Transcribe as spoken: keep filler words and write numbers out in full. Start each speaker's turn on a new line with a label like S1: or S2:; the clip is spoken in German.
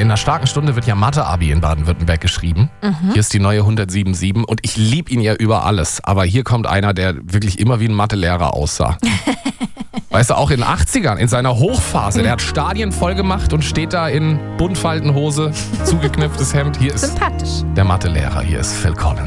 S1: in einer starken Stunde wird ja Mathe-Abi in Baden-Württemberg geschrieben. Mhm. Hier ist die neue hundertsiebenundsiebzig und ich liebe ihn ja über alles. Aber hier kommt einer, der wirklich immer wie ein Mathelehrer aussah. Weißt du, auch in den achtzigern, in seiner Hochphase. Der hat Stadien voll gemacht und steht da in Buntfaltenhose, zugeknöpftes Hemd. Hier ist
S2: Sympathisch.
S1: der Mathelehrer, hier ist Phil Collins.